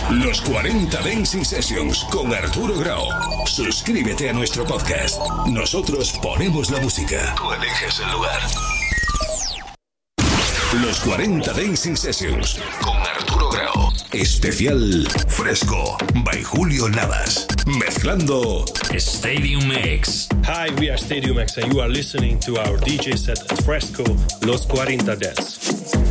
Los 40 Dancing Sessions con Arturo Grau. Suscríbete a nuestro podcast. Nosotros ponemos la música. Tú eliges el lugar. Los 40 Dancing Sessions con Arturo Grau. Especial Fresco by Julio Navas. Mezclando Stadium X. Hi, we are Stadium X and you are listening to our DJ set at Fresco Los 40 Dance.